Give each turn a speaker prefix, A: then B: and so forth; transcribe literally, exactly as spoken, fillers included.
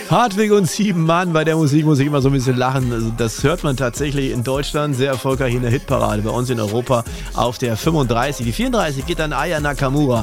A: Hartwig und sieben Mann, bei der Musik muss ich immer so ein bisschen lachen. Also das hört man tatsächlich in Deutschland sehr erfolgreich in der Hitparade. Bei uns in Europa auf der fünfunddreißig. Die vierunddreißig geht an Aya Nakamura.